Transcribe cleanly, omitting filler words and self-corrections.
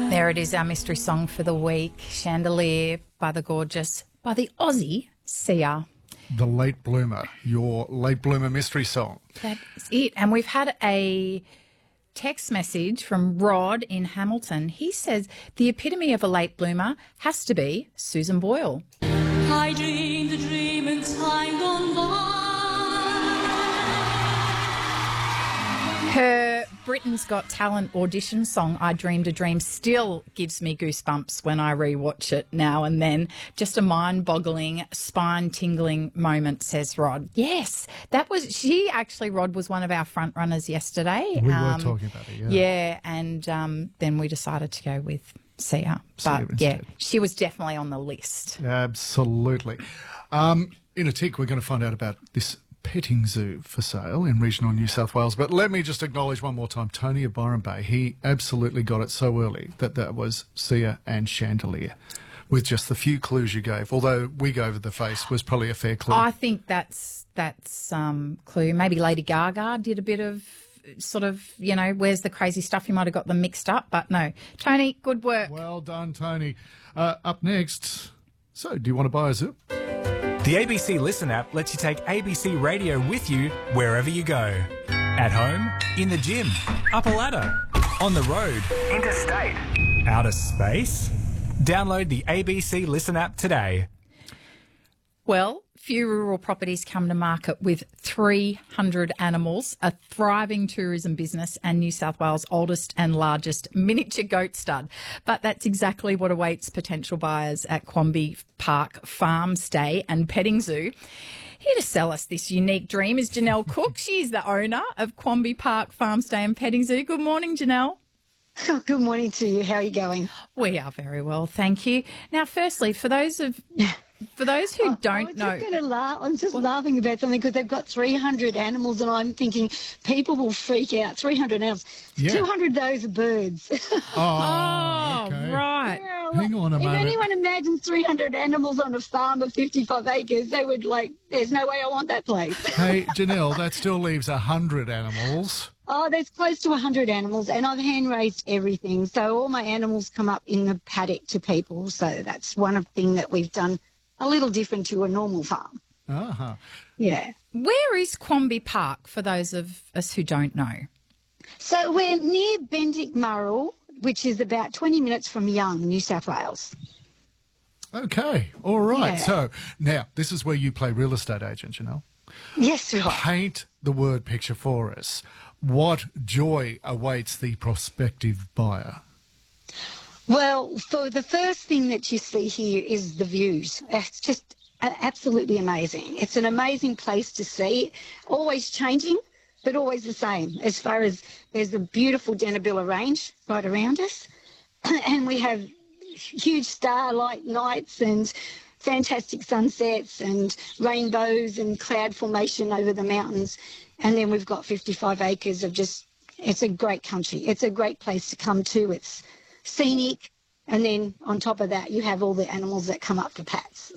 There it is, our mystery song for the week, Chandelier by the Aussie Sia. The Late Bloomer, your Late Bloomer mystery song. That's it. And we've had a text message from Rod in Hamilton. He says the epitome of a late bloomer has to be Susan Boyle. I dreamed a dream in time gone by. Her Britain's Got Talent audition song, I Dreamed a Dream, still gives me goosebumps when I rewatch it now and then. Just a mind-boggling, spine-tingling moment, says Rod. Yes, Rod was one of our front runners yesterday. We were talking about it, yeah. Yeah, and then we decided to go with Sia. But, yeah, she was definitely on the list. Absolutely. In a tick, we're going to find out about this petting zoo for sale in regional New South Wales. But let me just acknowledge one more time Tony of Byron Bay. He absolutely got it so early that was Sia and Chandelier with just the few clues you gave. Although Wig Over the Face was probably a fair clue. I think that's clue. Maybe Lady Gaga did a bit of sort of, where's the crazy stuff? You might have got them mixed up, but no. Tony, good work. Well done, Tony. Up next, so do you want to buy a zoo? The ABC Listen app lets you take ABC Radio with you wherever you go. At home, in the gym, up a ladder, on the road, interstate, outer space. Download the ABC Listen app today. Well, few rural properties come to market with 300 animals, a thriving tourism business and New South Wales' oldest and largest miniature goat stud. But that's exactly what awaits potential buyers at Quamby Park Farm Stay and Petting Zoo. Here to sell us this unique dream is Janelle Cook. She's the owner of Quamby Park Farm Stay and Petting Zoo. Good morning, Janelle. Oh, good morning to you. How are you going? We are very well, thank you. Now, firstly, for those who don't know. I'm just laughing about something because they've got 300 animals and I'm thinking people will freak out. 300 animals. Yeah. 200 of those are birds. Oh, okay. Right. Yeah, hang on a moment. If anyone imagines 300 animals on a farm of 55 acres, they would there's no way I want that place. Hey, Janelle, that still leaves 100 animals. Oh, there's close to 100 animals and I've hand-raised everything. So all my animals come up in the paddock to people. So that's one thing that we've done a little different to a normal farm. Uh-huh. Yeah. Where is Quamby Park, for those of us who don't know? So we're near Bendick Murrill, which is about 20 minutes from Young, New South Wales. Okay, all right. Yeah. So now, this is where you play real estate agent, Janelle. Yes, right. Paint the word picture for us. What joy awaits the prospective buyer? Well, for the first thing that you see here is the views. It's just absolutely amazing. It's an amazing place to see, always changing, but always the same. As far as there's a beautiful Denabilla Range right around us, and we have huge starlight nights and fantastic sunsets and rainbows and cloud formation over the mountains. And then we've got 55 acres of it's a great country. It's a great place to come to. It's scenic, and then on top of that you have all the animals that come up for pats.